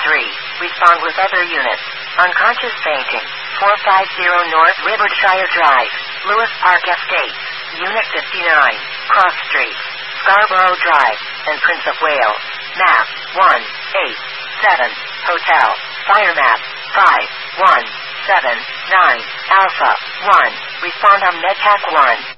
Respond with other units. Unconscious fainting. 450 North Rivershire Drive, Lewis Park Estates, Unit 59, Cross Street, Scarborough Drive, and Prince of Wales. Map 187, Hotel, Fire Map 5179, Alpha 1. Respond on MedTac 1.